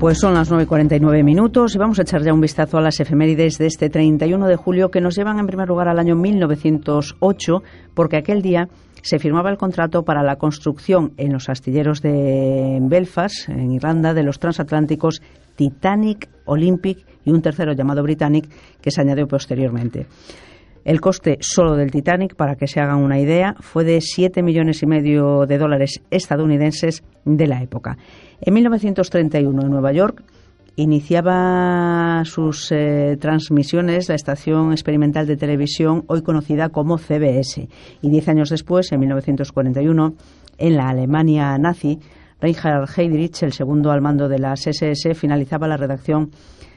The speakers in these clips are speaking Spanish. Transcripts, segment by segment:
Pues son las 9:49 y vamos a echar ya un vistazo a las efemérides de este 31 de julio que nos llevan en primer lugar al año 1908, porque aquel día se firmaba el contrato para la construcción en los astilleros de Belfast, en Irlanda, de los transatlánticos Titanic, Olympic y un tercero llamado Britannic que se añadió posteriormente. El coste solo del Titanic, para que se hagan una idea, fue de $7,5 millones de dólares estadounidenses de la época. En 1931, en Nueva York, iniciaba sus transmisiones la estación experimental de televisión hoy conocida como CBS. Y 10 años después, en 1941, en la Alemania nazi, Reinhard Heydrich, el segundo al mando de las SS, finalizaba la redacción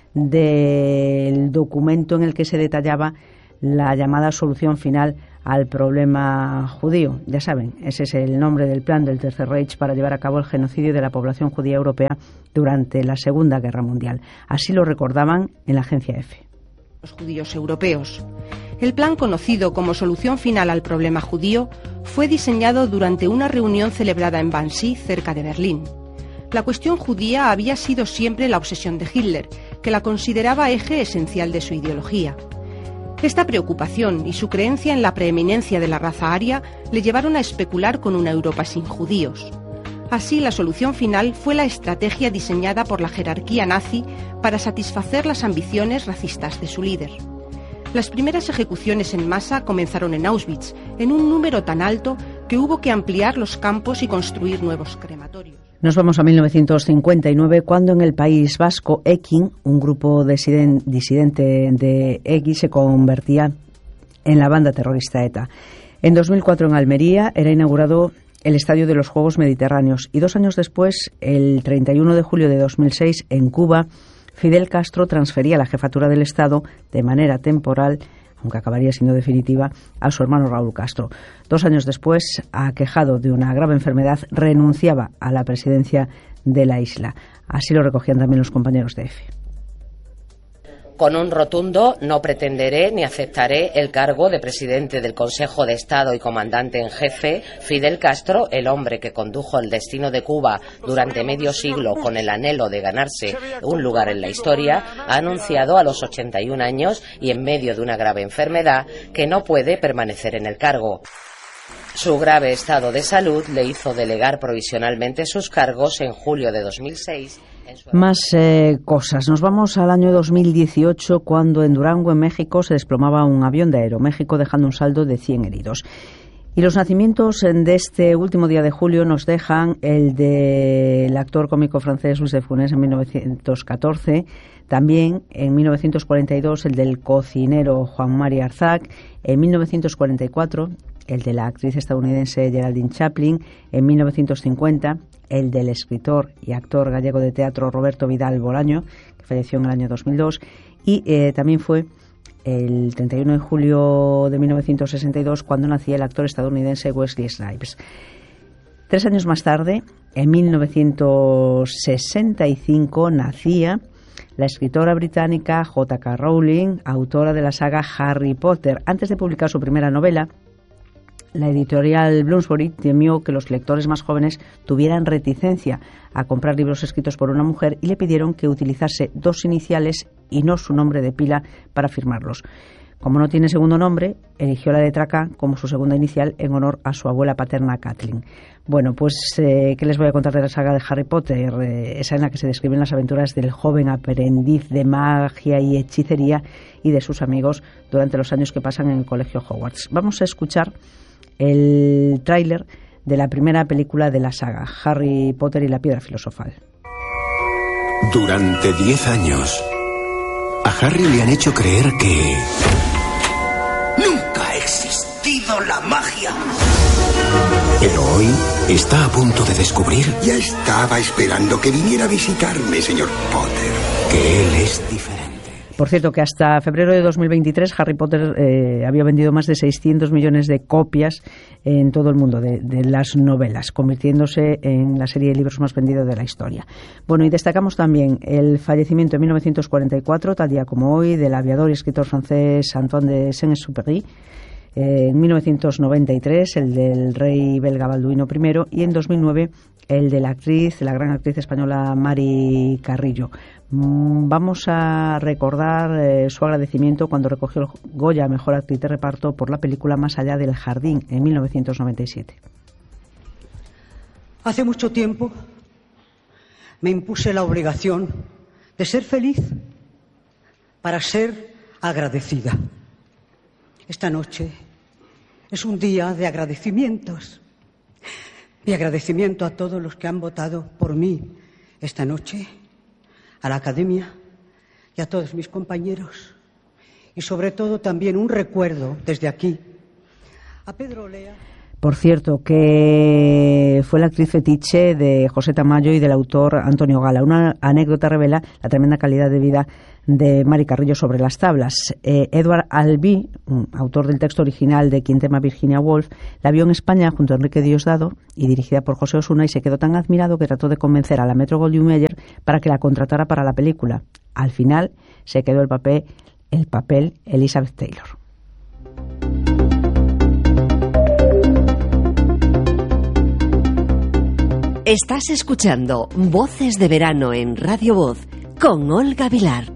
del documento en el que se detallaba la llamada solución final al problema judío. Ya saben, ese es el nombre del plan del Tercer Reich para llevar a cabo el genocidio de la población judía europea durante la Segunda Guerra Mundial. Así lo recordaban en la agencia EFE. Los judíos europeos. El plan, conocido como solución final al problema judío, fue diseñado durante una reunión celebrada en Wannsee, cerca de Berlín. La cuestión judía había sido siempre la obsesión de Hitler, que la consideraba eje esencial de su ideología. Esta preocupación y su creencia en la preeminencia de la raza aria le llevaron a especular con una Europa sin judíos. Así, la solución final fue la estrategia diseñada por la jerarquía nazi para satisfacer las ambiciones racistas de su líder. Las primeras ejecuciones en masa comenzaron en Auschwitz, en un número tan alto que hubo que ampliar los campos y construir nuevos crematorios. Nos vamos a 1959, cuando en el País Vasco, Ekin, un grupo disidente de EGI, se convertía en la banda terrorista ETA. En 2004, en Almería, era inaugurado el Estadio de los Juegos Mediterráneos. Y 2 años después, el 31 de julio de 2006, en Cuba, Fidel Castro transfería la jefatura del Estado de manera temporal, aunque acabaría siendo definitiva, a su hermano Raúl Castro. 2 años después, aquejado de una grave enfermedad, renunciaba a la presidencia de la isla. Así lo recogían también los compañeros de EFE. Con un rotundo no pretenderé ni aceptaré el cargo de presidente del Consejo de Estado y comandante en jefe. Fidel Castro, el hombre que condujo el destino de Cuba durante medio siglo con el anhelo de ganarse un lugar en la historia, ha anunciado a los 81 años y en medio de una grave enfermedad que no puede permanecer en el cargo. Su grave estado de salud le hizo delegar provisionalmente sus cargos en julio de 2006. Más cosas. Nos vamos al año 2018, cuando en Durango, en México, se desplomaba un avión de Aeroméxico, dejando un saldo de 100 heridos. Y los nacimientos de este último día de julio nos dejan el del actor cómico francés Luis de Funès en 1914, también en 1942 el del cocinero Juan María Arzac, en 1944 el de la actriz estadounidense Geraldine Chaplin, en 1950 el del escritor y actor gallego de teatro Roberto Vidal Bolaño, que falleció en el año 2002, y también fue el 31 de julio de 1962 cuando nacía el actor estadounidense Wesley Snipes. 3 años más tarde, en 1965, nacía la escritora británica J.K. Rowling, autora de la saga Harry Potter. Antes de publicar su primera novela, la editorial Bloomsbury temió que los lectores más jóvenes tuvieran reticencia a comprar libros escritos por una mujer y le pidieron que utilizase 2 iniciales y no su nombre de pila para firmarlos. Como no tiene segundo nombre, eligió la letra K como su segunda inicial en honor a su abuela paterna Kathleen. Bueno, pues, ¿qué les voy a contar de la saga de Harry Potter? Esa en la que se describen las aventuras del joven aprendiz de magia y hechicería y de sus amigos durante los años que pasan en el colegio Hogwarts. Vamos a escuchar el tráiler de la primera película de la saga, Harry Potter y la Piedra Filosofal. Durante 10 años, a Harry le han hecho creer que nunca ha existido la magia. Pero hoy está a punto de descubrir... Ya estaba esperando que viniera a visitarme, señor Potter. Que él es diferente. Por cierto, que hasta febrero de 2023 Harry Potter había vendido más de 600 millones de copias en todo el mundo de las novelas, convirtiéndose en la serie de libros más vendida de la historia. Bueno, y destacamos también el fallecimiento en 1944, tal día como hoy, del aviador y escritor francés Antoine de Saint-Exupéry, En 1993 el del rey belga Balduino I y en 2009 el de la gran actriz española Mari Carrillo. Vamos a recordar su agradecimiento cuando recogió el Goya a Mejor Actriz de Reparto por la película Más allá del jardín en 1997. Hace mucho tiempo me impuse la obligación de ser feliz para ser agradecida. Esta noche es un día de agradecimientos. Mi agradecimiento a todos los que han votado por mí esta noche, a la Academia y a todos mis compañeros. Y sobre todo también un recuerdo desde aquí a Pedro Olea. Por cierto, que fue la actriz fetiche de José Tamayo y del autor Antonio Gala. Una anécdota revela la tremenda calidad de vida de Mari Carrillo sobre las tablas. Edward Albee, autor del texto original de Quien tema Virginia Woolf, la vio en España junto a Enrique Diosdado y dirigida por José Osuna, y se quedó tan admirado que trató de convencer a la Metro-Goldwyn-Mayer para que la contratara para la película. Al final se quedó el papel Elizabeth Taylor. Estás escuchando Voces de Verano en Radio Voz con Olga Vilar.